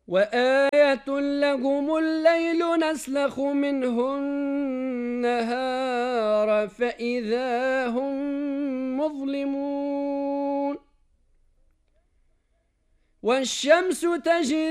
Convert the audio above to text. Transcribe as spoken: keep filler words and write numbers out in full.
وآية لهم الليل نسلخ منه النهار فإذا هم مظلمون والشمس تجري